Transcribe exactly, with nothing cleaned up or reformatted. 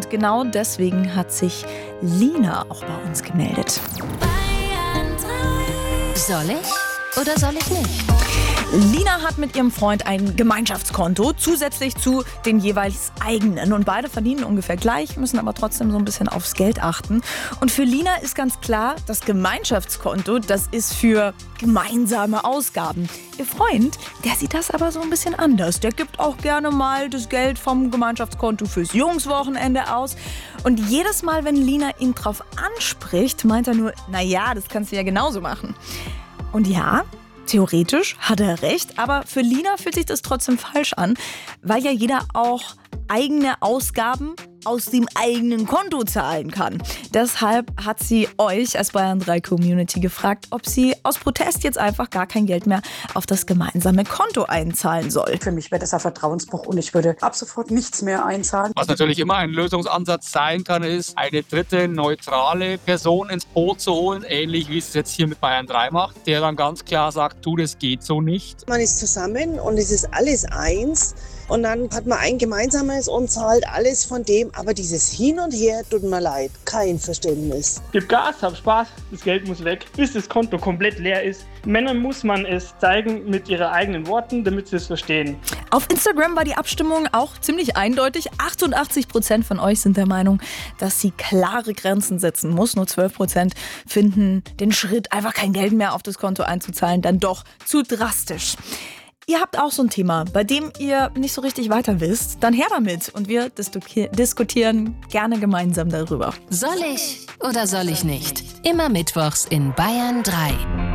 Und genau deswegen hat sich Lina auch bei uns gemeldet. Soll ich oder soll ich nicht? Lina hat mit ihrem Freund ein Gemeinschaftskonto, zusätzlich zu den jeweils eigenen. Und beide verdienen ungefähr gleich, müssen aber trotzdem so ein bisschen aufs Geld achten. Und für Lina ist ganz klar, das Gemeinschaftskonto, das ist für gemeinsame Ausgaben. Ihr Freund, der sieht das aber so ein bisschen anders. Der gibt auch gerne mal das Geld vom Gemeinschaftskonto fürs Jungswochenende aus. Und jedes Mal, wenn Lina ihn drauf anspricht, meint er nur, naja, das kannst du ja genauso machen. Und ja, theoretisch hat er recht, aber für Lina fühlt sich das trotzdem falsch an, weil ja jeder auch eigene Ausgaben aus dem eigenen Konto zahlen kann. Deshalb hat sie euch als Bayern drei Community gefragt, ob sie aus Protest jetzt einfach gar kein Geld mehr auf das gemeinsame Konto einzahlen soll. Für mich wäre das ein Vertrauensbruch und ich würde ab sofort nichts mehr einzahlen. Was natürlich immer ein Lösungsansatz sein kann, ist, eine dritte neutrale Person ins Boot zu holen, ähnlich wie es jetzt hier mit Bayern drei macht, der dann ganz klar sagt, du, das geht so nicht. Man ist zusammen und es ist alles eins. Und dann hat man ein gemeinsames und zahlt alles von dem. Aber dieses Hin und Her tut mir leid. Kein Verständnis. Gib Gas, hab Spaß, das Geld muss weg, bis das Konto komplett leer ist. Männern muss man es zeigen mit ihren eigenen Worten, damit sie es verstehen. Auf Instagram war die Abstimmung auch ziemlich eindeutig. achtundachtzig Prozent von euch sind der Meinung, dass sie klare Grenzen setzen muss. Nur zwölf Prozent finden den Schritt, einfach kein Geld mehr auf das Konto einzuzahlen, dann doch zu drastisch. Ihr habt auch so ein Thema, bei dem ihr nicht so richtig weiter wisst, dann her damit und wir diskutieren gerne gemeinsam darüber. Soll ich oder soll ich nicht? Immer mittwochs in Bayern drei.